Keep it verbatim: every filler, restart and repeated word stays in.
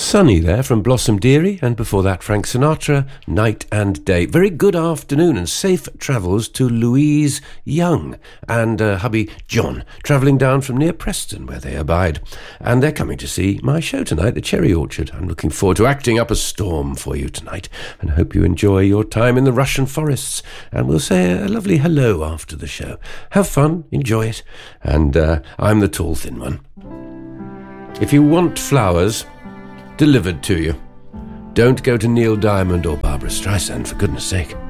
Sunny there from Blossom Dearie, and before that Frank Sinatra, Night and Day. Very good afternoon and safe travels to Louise Young and uh, hubby John, travelling down from near Preston where they abide. And they're coming to see my show tonight, The Cherry Orchard. I'm looking forward to acting up a storm for you tonight and hope you enjoy your time in the Russian forests. And we'll say a lovely hello after the show. Have fun, enjoy it. And uh, I'm the tall, thin one. If you want flowers delivered to you, don't go to Neil Diamond or Barbara Streisand, for goodness sake.